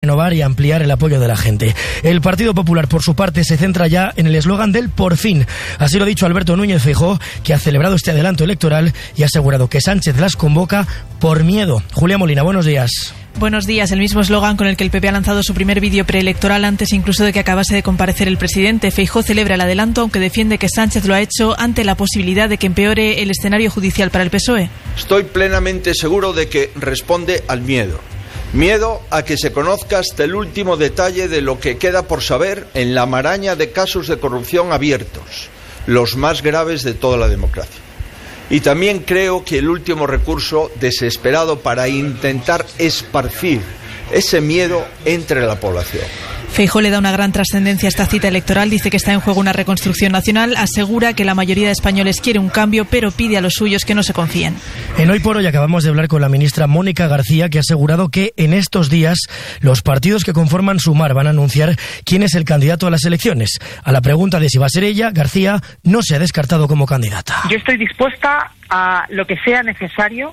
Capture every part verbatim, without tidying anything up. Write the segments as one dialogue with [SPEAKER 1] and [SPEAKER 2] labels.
[SPEAKER 1] renovar y ampliar el apoyo de la gente. El Partido Popular, por su parte, se centra ya en el eslogan del por fin. Así lo ha dicho Alberto Núñez Feijóo, que ha celebrado este adelanto electoral y ha asegurado que Sánchez las convoca por miedo. Julia Molina, buenos días.
[SPEAKER 2] Buenos días. El mismo eslogan con el que el P P ha lanzado su primer vídeo preelectoral antes incluso de que acabase de comparecer el presidente. Feijóo celebra el adelanto, aunque defiende que Sánchez lo ha hecho ante la posibilidad de que empeore el escenario judicial para el P S O E.
[SPEAKER 3] Estoy plenamente seguro de que responde al miedo. Miedo a que se conozca hasta el último detalle de lo que queda por saber en la maraña de casos de corrupción abiertos, los más graves de toda la democracia. Y también creo que el último recurso desesperado para intentar esparcir ese miedo entre la población.
[SPEAKER 2] Feijóo le da una gran trascendencia a esta cita electoral, dice que está en juego una reconstrucción nacional, asegura que la mayoría de españoles quiere un cambio, pero pide a los suyos que no se confíen.
[SPEAKER 1] En Hoy por Hoy acabamos de hablar con la ministra Mónica García, que ha asegurado que en estos días los partidos que conforman Sumar van a anunciar quién es el candidato a las elecciones. A la pregunta de si va a ser ella, García no se ha descartado como candidata.
[SPEAKER 4] Yo estoy dispuesta a lo que sea necesario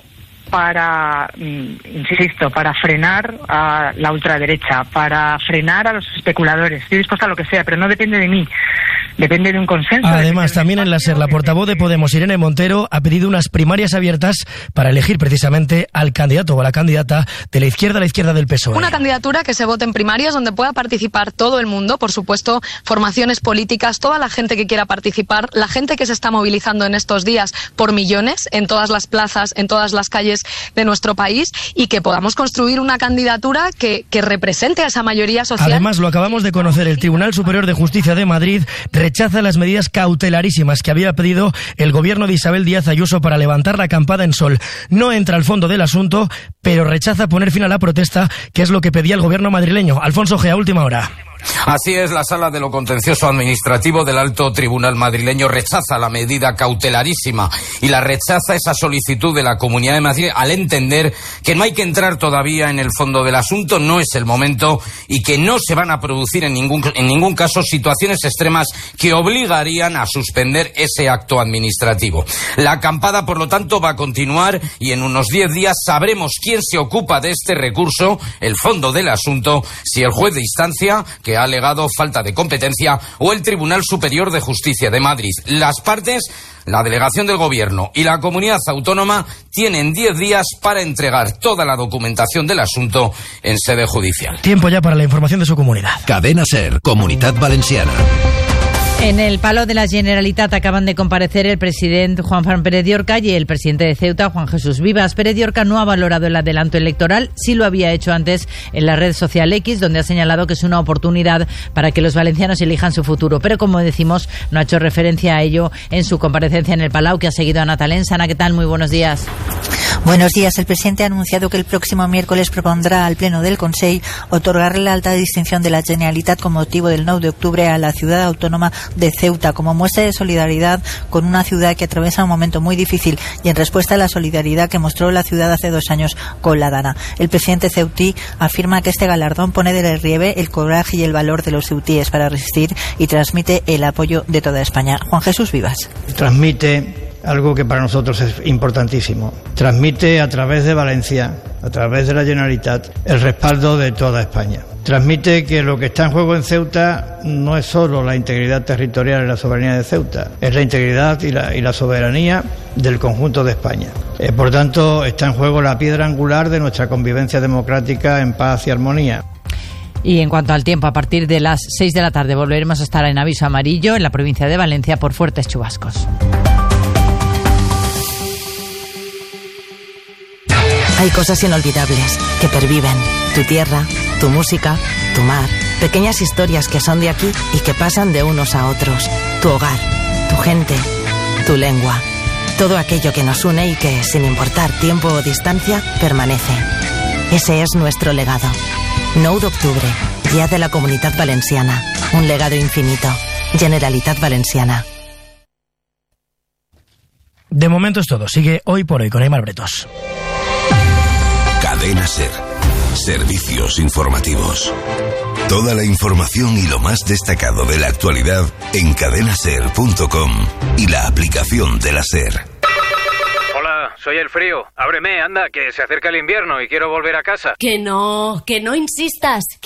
[SPEAKER 4] para, insisto, para frenar a la ultraderecha, para frenar a los especuladores. Estoy dispuesta a lo que sea, pero no depende de mí. Depende de un consenso.
[SPEAKER 1] Además, también en la SER, la portavoz de Podemos, Irene Montero, ha pedido unas primarias abiertas para elegir precisamente al candidato o a la candidata de la izquierda a la izquierda del P S O E.
[SPEAKER 5] Una candidatura que se vote en primarias donde pueda participar todo el mundo, por supuesto, formaciones políticas, toda la gente que quiera participar, la gente que se está movilizando en estos días por millones en todas las plazas, en todas las calles de nuestro país, y que podamos construir una candidatura que, que represente a esa mayoría social.
[SPEAKER 1] Además, lo acabamos de conocer, el Tribunal Superior de Justicia de Madrid rechaza las medidas cautelarísimas que había pedido el gobierno de Isabel Díaz Ayuso para levantar la acampada en Sol. No entra al fondo del asunto, pero rechaza poner fin a la protesta, que es lo que pedía el gobierno madrileño. Alfonso G, a última hora.
[SPEAKER 6] Así es, la Sala de lo Contencioso Administrativo del Alto Tribunal madrileño rechaza la medida cautelarísima y la rechaza esa solicitud de la Comunidad de Madrid al entender que no hay que entrar todavía en el fondo del asunto, no es el momento, y que no se van a producir en ningún, en ningún caso situaciones extremas que obligarían a suspender ese acto administrativo. La acampada, por lo tanto, va a continuar y en unos diez días sabremos quién se ocupa de este recurso, el fondo del asunto, si el juez de instancia, que ha alegado falta de competencia, o el Tribunal Superior de Justicia de Madrid. Las partes, la delegación del Gobierno y la comunidad autónoma, tienen diez días para entregar toda la documentación del asunto en sede judicial.
[SPEAKER 1] Tiempo ya para la información de su comunidad.
[SPEAKER 7] Cadena SER, Comunitat Valenciana.
[SPEAKER 8] En el Palau de la Generalitat acaban de comparecer el presidente Juan Fran Pérez de Orca y el presidente de Ceuta, Juan Jesús Vivas. Pérez de Orca no ha valorado el adelanto electoral, sí lo había hecho antes en la red social X, donde ha señalado que es una oportunidad para que los valencianos elijan su futuro. Pero, como decimos, no ha hecho referencia a ello en su comparecencia en el Palau, que ha seguido a Natalén. Sana, ¿qué tal? Muy buenos días.
[SPEAKER 9] Buenos días. El presidente ha anunciado que el próximo miércoles propondrá al Pleno del Consell otorgarle la alta distinción de la Generalitat con motivo del nueve de octubre a la ciudad autónoma de Ceuta, como muestra de solidaridad con una ciudad que atraviesa un momento muy difícil y en respuesta a la solidaridad que mostró la ciudad hace dos años con la Dana. El presidente ceutí afirma que este galardón pone de relieve el coraje y el valor de los ceutíes para resistir y transmite el apoyo de toda España. Juan Jesús Vivas.
[SPEAKER 10] Transmite algo que para nosotros es importantísimo. Transmite a través de Valencia, a través de la Generalitat, el respaldo de toda España. Transmite que lo que está en juego en Ceuta no es solo la integridad territorial y la soberanía de Ceuta, es la integridad y la, y la soberanía del conjunto de España. Eh, por tanto, está en juego la piedra angular de nuestra convivencia democrática en paz y armonía.
[SPEAKER 8] Y en cuanto al tiempo, a partir de las seis de la tarde volveremos a estar en aviso amarillo en la provincia de Valencia por fuertes chubascos.
[SPEAKER 11] Hay cosas inolvidables que perviven. Tu tierra, tu música, tu mar. Pequeñas historias que son de aquí y que pasan de unos a otros. Tu hogar, tu gente, tu lengua. Todo aquello que nos une y que, sin importar tiempo o distancia, permanece. Ese es nuestro legado. nueve de octubre, Día de la Comunitat Valenciana. Un legado infinito. Generalitat Valenciana.
[SPEAKER 1] De momento es todo. Sigue Hoy por Hoy con Aimar Bretos.
[SPEAKER 7] Cadena SER. Servicios informativos. Toda la información y lo más destacado de la actualidad en cadena ser punto com y la aplicación de la SER.
[SPEAKER 12] Hola, soy el frío. Ábreme, anda, que se acerca el invierno y quiero volver a casa.
[SPEAKER 13] Que no, que no insistas.